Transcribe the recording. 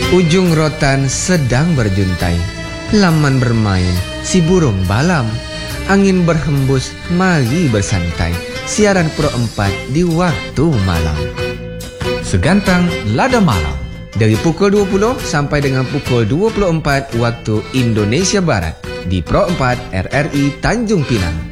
Ujung rotan sedang berjuntai, laman bermain, si burung balam. Angin berhembus, mari bersantai. Siaran Pro 4 di waktu malam. Segantang Lada Malam. Dari pukul 20 sampai dengan pukul 24 waktu Indonesia Barat di Pro 4 RRI Tanjung Pinang.